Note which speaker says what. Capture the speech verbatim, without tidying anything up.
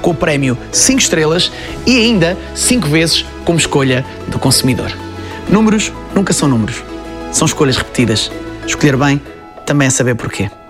Speaker 1: com o prémio cinco estrelas e ainda cinco vezes como escolha do consumidor. Números nunca são números, são escolhas repetidas. Escolher bem também é saber porquê.